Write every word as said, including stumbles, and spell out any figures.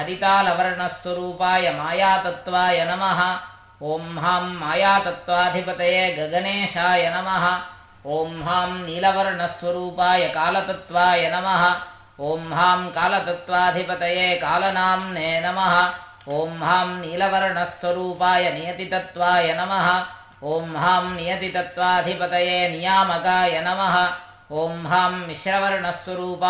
हरितालवर्णस्वरूपाय मायातत्त्वाय नमः। ॐ हां मायातत्त्वाधिपतये गगनेशाय नमः। ॐ हां नीलवर्णस्वरूपाय कालतत्त्वाय नमः। ॐ हां कालतत्त्वाधिपतये कालनाम्ने नमः। ॐ हां नीलवर्णस्वरूपाय नियतितत्त्वाय नमः। ॐ हां नियतितत्त्वाधिपतये नियामकाय नमः। ॐ हां मिश्रवर्णस्वरूपाय